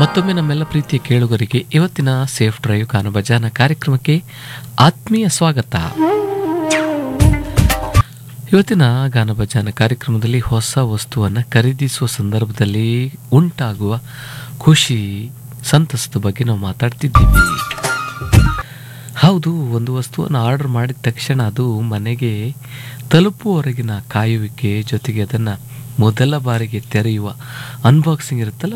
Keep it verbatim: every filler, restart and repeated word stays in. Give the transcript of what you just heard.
ಮತ್ತೊಮ್ಮೆ ನಮ್ಮೆಲ್ಲ ಪ್ರೀತಿಯ ಕೇಳುಗರಿಗೆ ಇವತ್ತಿನ ಸೇಫ್ ಡ್ರೈವ್ ಗಾನಭಜಾನ ಕಾರ್ಯಕ್ರಮಕ್ಕೆ ಆತ್ಮೀಯ ಸ್ವಾಗತ. ಇವತ್ತಿನ ಗಾನಭಜಾನ ಕಾರ್ಯಕ್ರಮದಲ್ಲಿ ಹೊಸ ವಸ್ತುವನ್ನು ಖರೀದಿಸುವ ಸಂದರ್ಭದಲ್ಲಿ ಉಂಟಾಗುವ ಖುಷಿ, ಸಂತಸದ ಬಗ್ಗೆ ನಾವು ಮಾತಾಡ್ತಿದ್ದೀವಿ. ಹೌದು, ಒಂದು ವಸ್ತುವನ್ನು ಆರ್ಡರ್ ಮಾಡಿದ ತಕ್ಷಣ ಅದು ಮನೆಗೆ ತಲುಪುವವರೆಗಿನ ಕಾಯುವಿಕೆ ಜೊತೆಗೆ ಅದನ್ನು ಮೊದಲ ಬಾರಿಗೆ ತೆರೆಯುವ ಅನ್ಬಾಕ್ಸಿಂಗ್ ಇರುತ್ತಲ್ಲ,